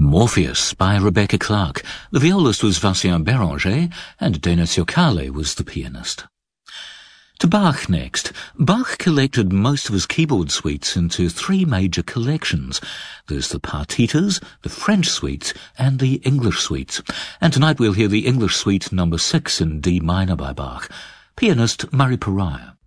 Morpheus by Rebecca Clark. The violist was Vincent Béranger, and Dana Ciocale was the pianist. To Bach next. Bach collected most of his keyboard suites into three major collections. There's the partitas, the French suites, and the English suites. And tonight we'll hear the English suite number 6 in D minor by Bach. Pianist Murray Pariah.